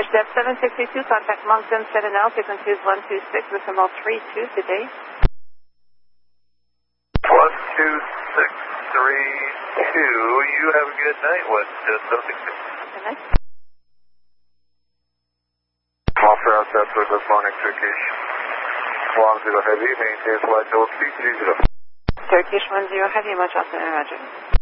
Step 762, contact Moncton 7L, frequency is 126, decimal 32, good day. 12632, you have a good night, West 762. Good night. Offer out that for this morning, Turkish 10 Heavy, maintain flight level speed 30. Turkish 10 Heavy, much often, Roger.